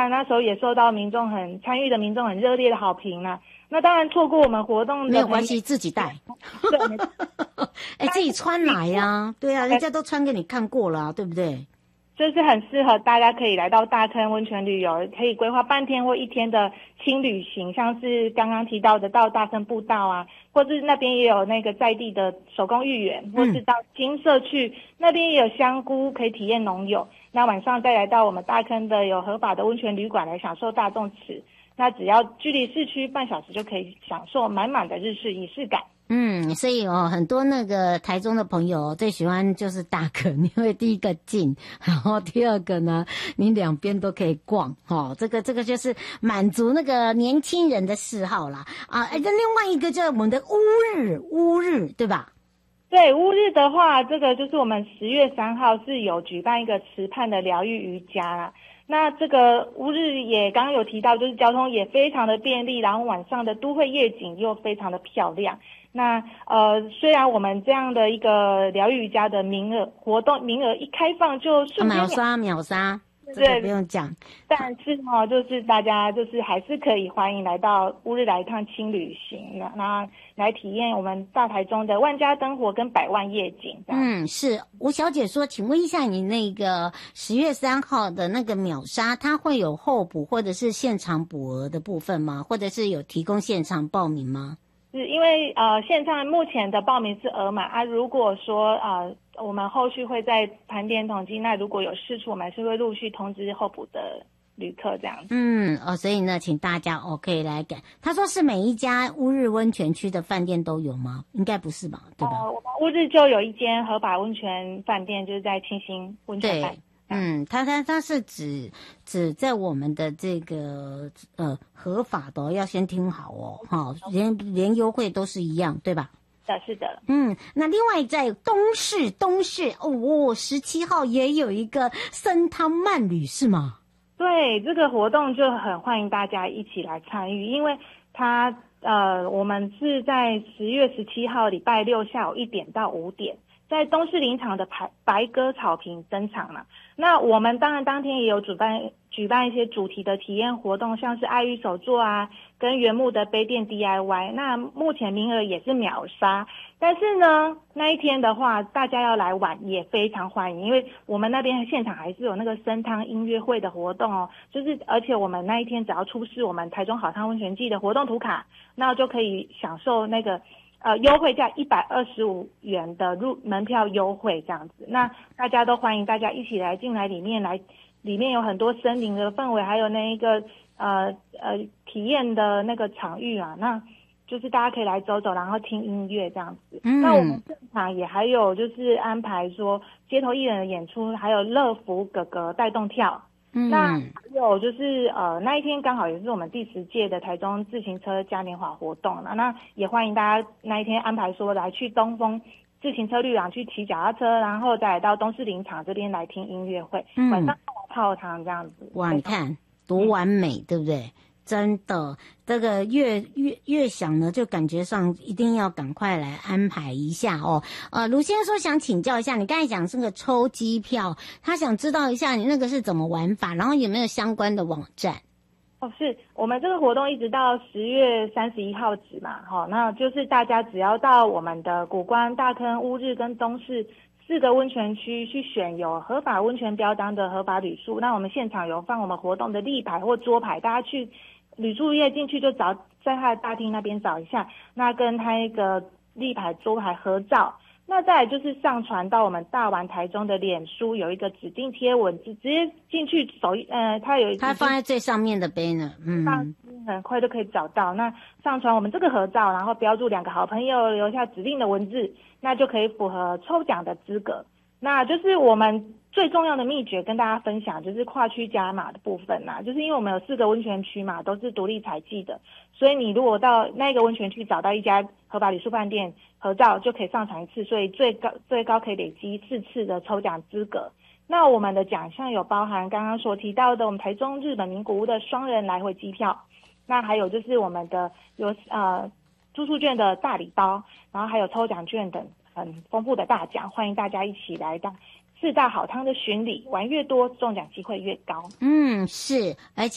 那时候也受到参与的民众很热烈的好评啊。那当然错过我们活动的没有关系，自己带。对，自己穿来呀，对啊，人家都穿给你看过了，对不对？ 就是很适合大家可以来到大坑温泉旅游，可以规划半天或一天的轻旅行，像是刚刚提到的到大坑步道啊，或是那边也有那个在地的手工芋圆，或是到金社区那边也有香菇可以体验农友。那晚上再来到我们大坑的有合法的温泉旅馆来享受大众池，那只要距离市区半小时就可以享受满满的日式仪式感。 所以很多那个台中的朋友最喜欢就是大坑，因为第一个近，然后第二个呢，你两边都可以逛，这个就是满足那个年轻人的嗜好啦啊！另外一个就是我们的乌日，对吧？ 对，乌日的话，这个就是我们10月3号是有举办一个池畔的疗愈瑜伽啦。那这个乌日也刚刚有提到，就是交通也非常的便利，然后晚上的都会夜景又非常的漂亮。那虽然我们这样的一个疗愈瑜伽的活动名额一开放就瞬间秒杀， 对， 这个不用讲。 但是就是大家就是还是可以欢迎来到乌日来一趟轻旅行，那来体验我们大台中的万家灯火跟百万夜景。 是吴小姐说，请问一下，你那个10月3号的那个秒杀，它会有候补或者是现场补额的部分吗？或者是有提供现场报名吗？ 是因为现在目前的报名是额满啊，如果说我们后续会再盘点统计，那如果有释出，我们是会陆续通知候补的旅客这样子。 所以呢，请大家可以来改。他说是每一家乌日温泉区的饭店都有吗？应该不是吧，对吧？ 我们乌日就有一间合法温泉饭店，就是在清新温泉饭。 它是指在我们的这个合法的要先听好连优惠都是一样，对吧？ 是的。 那另外在东市17号也有一个参汤慢旅是吗？ 对，这个活动就很欢迎大家一起来参与，因为它我们是在10月17号礼拜六下午1点到5点。在东势林场的白鸽草坪登场了。那我们当然当天也有举办一些主题的体验活动，像是爱玉手作啊，跟原木的杯垫 DIY。那目前名额也是秒杀，但是呢，那一天的话，大家要来玩也非常欢迎，因为我们那边现场还是有那个参汤音乐会的活动而且我们那一天只要出示我们台中好汤温泉季的活动图卡，那就可以享受那个优惠价125元的门票优惠这样子。那大家都欢迎大家一起来进来里面有很多森林的氛围，还有那一个体验的那个场域啊，那就是大家可以来走走，然后听音乐这样子。那我们现场也还有就是安排说街头艺人的演出，还有乐福哥哥带动跳。那还有就是那一天刚好也是我们第10届的台中自行车嘉年华活动了，那也欢迎大家那一天安排说来去东风自行车旅馆去骑脚踏车，然后再来到东势林场这边来听音乐会，晚上泡汤这样子。 哇，你看多完美，对不对？真的，这个越想呢，就感觉上一定要赶快来安排一下卢先生说想请教一下，你刚才讲这个抽机票，他想知道一下你那个是怎么玩法，然后有没有相关的网站？ 是我们这个活动一直到10月31号止嘛，那就是大家只要到我们的谷关、大坑、乌日跟东势4个温泉区去选有合法温泉标章的合法旅宿，那我们现场有放我们活动的立牌或桌牌，大家去旅宿业进去就找在他的大厅那边找一下，那跟他一个立牌桌牌合照。那再来就是上传到我们大玩台中的脸书有一个指定贴文，直接进去它放在最上面的banner， 很快就可以找到。那上传我们这个合照，然后标注2个好朋友，留下指定的文字，那就可以符合抽奖的资格。那就是我们最重要的秘诀跟大家分享，就是跨区加码的部分啦。就是因为我们有4个温泉区嘛，都是独立采集的，所以你如果到那个温泉区找到一家合法旅宿饭店合照，就可以上传1次，所以最高可以累积4次的抽奖资格。那我们的奖项有包含刚刚所提到的我们台中日本名古屋的双人来回机票，那还有就是我们的有住宿券的大礼包，然后还有抽奖券等很丰富的大奖，欢迎大家一起来到4大好汤的巡礼，玩越多中奖机会越高。 是，而且